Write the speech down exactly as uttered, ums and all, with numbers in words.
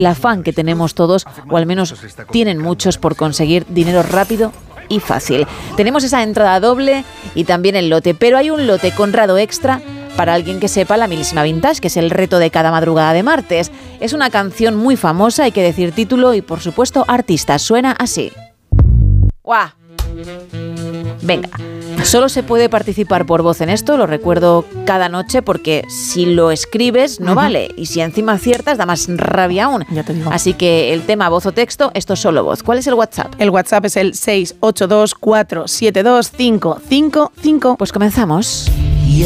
el afán que tenemos todos, o al menos tienen muchos, por conseguir dinero rápido y fácil. Tenemos esa entrada doble y también el lote, pero hay un lote Conrado extra para alguien que sepa la milísima vintage, que es el reto de cada madrugada de martes. Es una canción muy famosa, hay que decir título y, por supuesto, artista. Suena así. ¡Guau! Venga, solo se puede participar por voz en esto, lo recuerdo cada noche, porque si lo escribes no uh-huh. vale, y si encima aciertas da más rabia aún. Ya te digo. Así que el tema voz o texto, esto es solo voz. ¿Cuál es el WhatsApp? El WhatsApp es el seis ocho dos cuatro siete dos cinco cinco cinco. Pues comenzamos.